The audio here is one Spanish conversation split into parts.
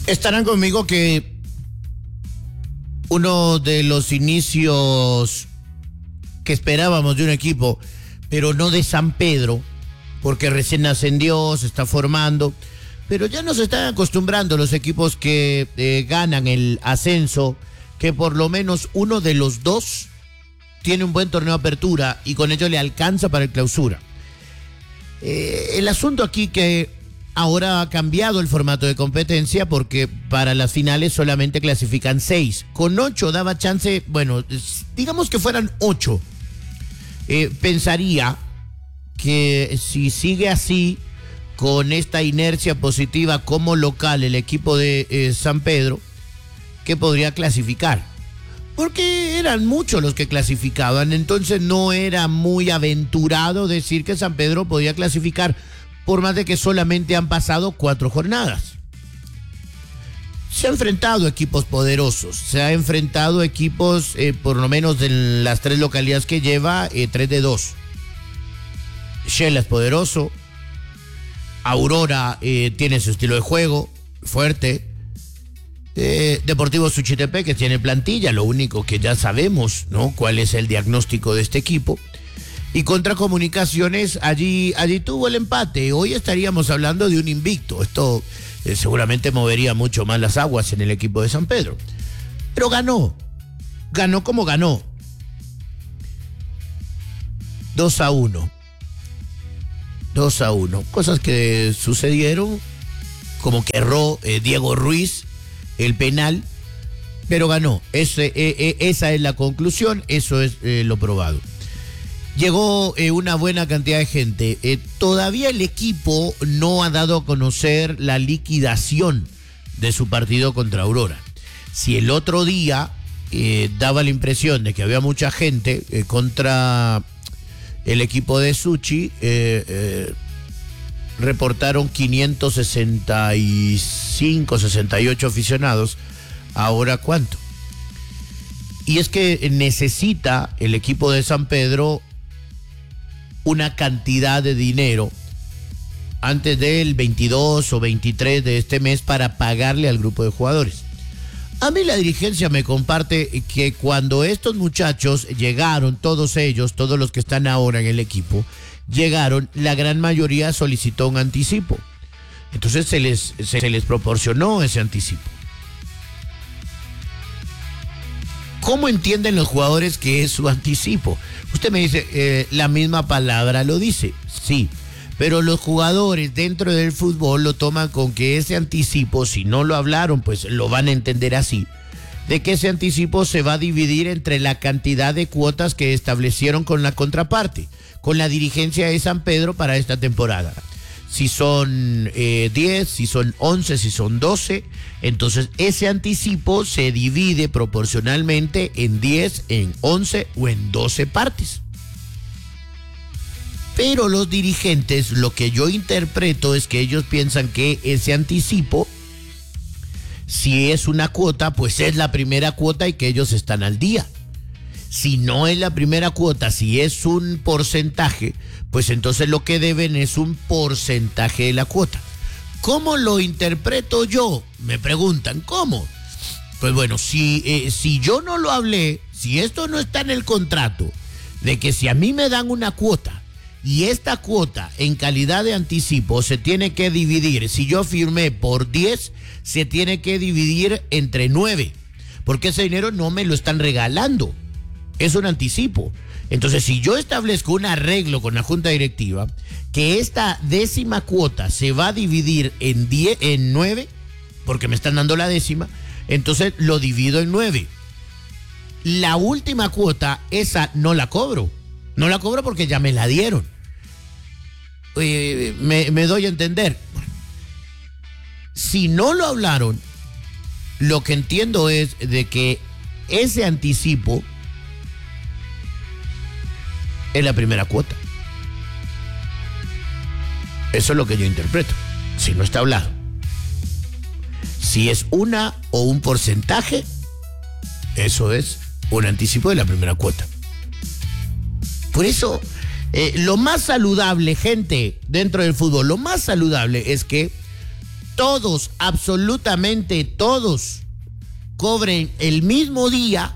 Estarán conmigo que uno de los inicios que esperábamos de un equipo, pero no de San Pedro, porque recién ascendió, se está formando, pero ya nos están acostumbrando los equipos que ganan el ascenso, que por lo menos uno de los dos tiene un buen torneo de apertura y con ello le alcanza para el clausura. El asunto aquí que ahora ha cambiado el formato de competencia porque para las finales solamente clasifican 6. Con 8 daba chance, bueno, digamos que fueran 8. Pensaría que si sigue así, con esta inercia positiva como local el equipo de San Pedro, que podría clasificar. Porque eran muchos los que clasificaban, entonces no era muy aventurado decir que San Pedro podía clasificar, por más de que solamente han pasado 4 jornadas. Se ha enfrentado equipos poderosos, se ha enfrentado equipos, por lo menos en las 3 localidades que lleva, 3-2. Shela es poderoso, Aurora tiene su estilo de juego, fuerte. Deportivo Suchitepeque que tiene plantilla, lo único que ya sabemos, ¿no? Cuál es el diagnóstico de este equipo. Y contra Comunicaciones, allí tuvo el empate. Hoy estaríamos hablando de un invicto. Esto seguramente movería mucho más las aguas en el equipo de San Pedro. Pero ganó como ganó. 2-1. 2-1. Cosas que sucedieron, como que erró Diego Ruiz el penal, pero ganó. Esa es la conclusión, eso es lo probado. Llegó una buena cantidad de gente. Todavía el equipo no ha dado a conocer la liquidación de su partido contra Aurora. Si el otro día daba la impresión de que había mucha gente contra el equipo de Suchi, reportaron 565, 68 aficionados. Ahora, ¿cuánto? Y es que necesita el equipo de San Pedro una cantidad de dinero antes del 22 o 23 de este mes para pagarle al grupo de jugadores. A mí la dirigencia me comparte que cuando estos muchachos llegaron, todos ellos, todos los que están ahora en el equipo, llegaron, la gran mayoría solicitó un anticipo. Entonces se les proporcionó ese anticipo. ¿Cómo entienden los jugadores que es su anticipo? Usted me dice, la misma palabra lo dice, sí, pero los jugadores dentro del fútbol lo toman con que ese anticipo, si no lo hablaron, pues lo van a entender así, de que ese anticipo se va a dividir entre la cantidad de cuotas que establecieron con la contraparte, con la dirigencia de San Pedro para esta temporada. Si son 10, si son 11, si son 12, entonces ese anticipo se divide proporcionalmente en 10, en 11 o en 12 partes. Pero los dirigentes, lo que yo interpreto es que ellos piensan que ese anticipo, si es una cuota, pues es la primera cuota y que ellos están al día. Si no es la primera cuota, si es un porcentaje, pues entonces lo que deben es un porcentaje de la cuota. ¿Cómo lo interpreto yo? Me preguntan, ¿cómo? Pues bueno, si yo no lo hablé, si esto no está en el contrato, de que si a mí me dan una cuota y esta cuota en calidad de anticipo se tiene que dividir, si yo firmé por 10, se tiene que dividir entre 9, porque ese dinero no me lo están regalando. Es un anticipo. Entonces, si yo establezco un arreglo con la junta directiva, que esta 10ª cuota se va a dividir en 9, porque me están dando la 10ª, entonces lo divido en 9. La última cuota, esa no la cobro. No la cobro porque ya me la dieron. Me doy a entender. Si no lo hablaron, lo que entiendo es de que ese anticipo es la primera cuota. Eso es lo que yo interpreto. Si no está hablado. Si es una o un porcentaje, eso es un anticipo de la primera cuota. Por eso, lo más saludable, gente, dentro del fútbol, lo más saludable es que todos, absolutamente todos, cobren el mismo día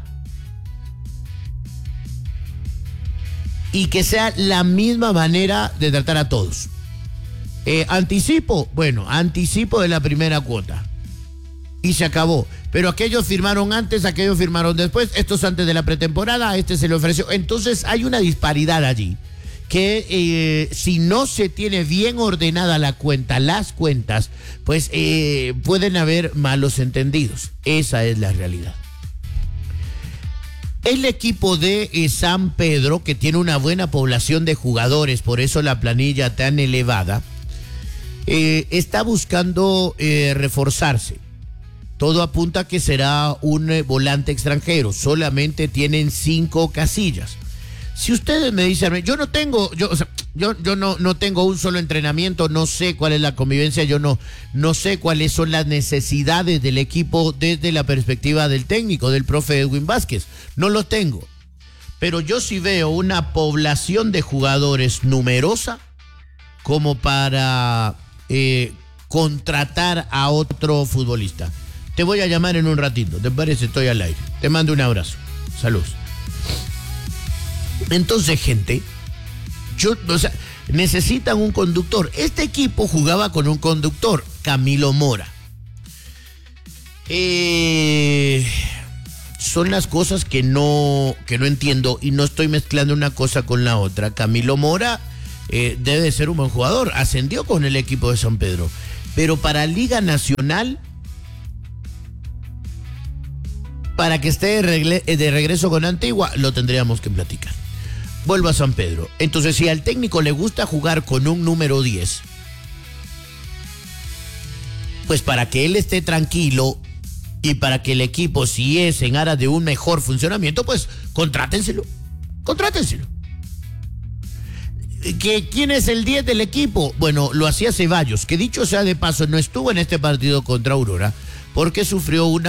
y que sea la misma manera de tratar a todos. Anticipo de la primera cuota. Y se acabó. Pero aquellos firmaron antes, aquellos firmaron después, estos antes de la pretemporada, a este se le ofreció. Entonces hay una disparidad allí, que si no se tiene bien ordenada las cuentas, pues pueden haber malos entendidos. Esa es la realidad. El equipo de San Pedro, que tiene una buena población de jugadores, por eso la planilla tan elevada, está buscando reforzarse. Todo apunta a que será un volante extranjero. Solamente tienen 5 casillas. Si ustedes me dicen, yo no tengo un solo entrenamiento, no sé cuál es la convivencia, yo no sé cuáles son las necesidades del equipo desde la perspectiva del técnico, del profe Edwin Vázquez. No lo tengo. Pero yo sí veo una población de jugadores numerosa como para contratar a otro futbolista. Te voy a llamar en un ratito, ¿te parece? Estoy al aire. Te mando un abrazo. Saludos. Entonces, gente, necesitan un conductor. Este equipo jugaba con un conductor, Camilo Mora. Son las cosas que no entiendo y no estoy mezclando una cosa con la otra. Camilo Mora debe ser un buen jugador. Ascendió con el equipo de San Pedro. Pero para Liga Nacional, para que esté de regreso con Antigua, lo tendríamos que platicar. Vuelvo a San Pedro. Entonces, si al técnico le gusta jugar con un número 10, pues para que él esté tranquilo y para que el equipo, si es en aras de un mejor funcionamiento, pues contrátenselo. ¿Quién es el 10 del equipo? Bueno, lo hacía Ceballos, que dicho sea de paso, no estuvo en este partido contra Aurora porque sufrió una